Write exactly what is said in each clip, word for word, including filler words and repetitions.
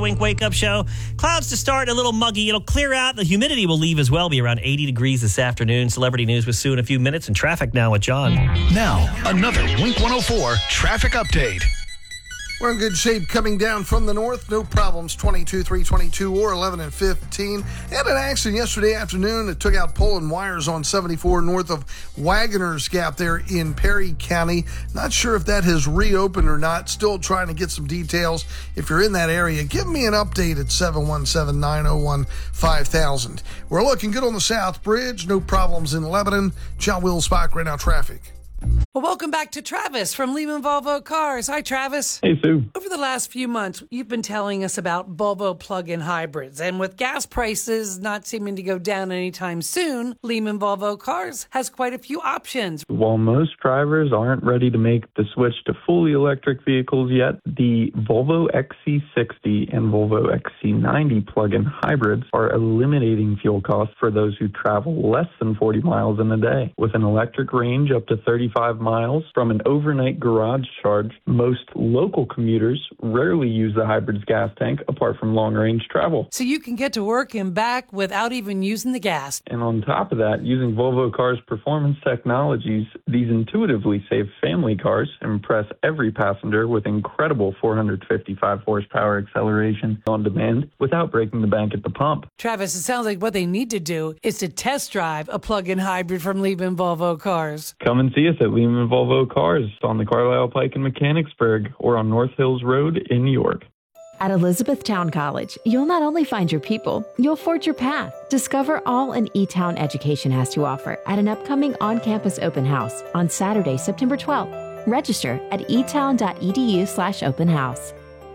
Wink Wake Up Show. Clouds to start, a little muggy. It'll clear out. The humidity will leave as well, be around eighty degrees this afternoon. Celebrity news with Sue in a few minutes, and traffic now with John. Now, another Wink one oh four traffic update. We're in good shape coming down from the north. No problems, twenty-two, three twenty-two or eleven and fifteen. Had an accident yesterday afternoon that took out pole and wires on seventy-four north of Wagoner's Gap there in Perry County. Not sure if that has reopened or not. Still trying to get some details. If you're in that area, give me an update at seven one seven, nine oh one, five thousand. We're looking good on the South Bridge. No problems in Lebanon. John Will Spock, right now traffic. Well, welcome back to Travis from Lehman Volvo Cars. Hi, Travis. Hey, Sue. Over the last few months, you've been telling us about Volvo plug-in hybrids. And with gas prices not seeming to go down anytime soon, Lehman Volvo Cars has quite a few options. While most drivers aren't ready to make the switch to fully electric vehicles yet, the Volvo X C sixty and Volvo X C ninety plug-in hybrids are eliminating fuel costs for those who travel less than forty miles in a day. With an electric range up to thirty-five miles from an overnight garage charge, most local commuters rarely use the hybrid's gas tank apart from long-range travel. So you can get to work and back without even using the gas. And on top of that, using Volvo Cars' performance technologies, these intuitively safe family cars impress every passenger with incredible four hundred fifty-five horsepower acceleration on demand without breaking the bank at the pump. Travis, it sounds like what they need to do is to test drive a plug-in hybrid from Lehman Volvo Cars. Come and see us at Lehman Volvo Cars on the Carlisle Pike in Mechanicsburg or on North Hills Road in New York. At Elizabethtown College, you'll not only find your people, you'll forge your path. Discover all an E-Town education has to offer at an upcoming on-campus open house on Saturday, September twelfth. Register at etown.edu slash open house.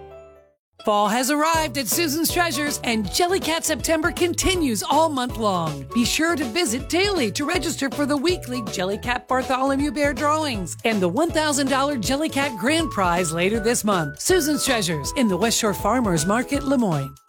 Fall has arrived at Susan's Treasures, and Jellycat September continues all month long. Be sure to visit daily to register for the weekly Jellycat Bartholomew Bear drawings and the one thousand dollars Jellycat Grand Prize later this month. Susan's Treasures in the West Shore Farmers Market, Lemoyne.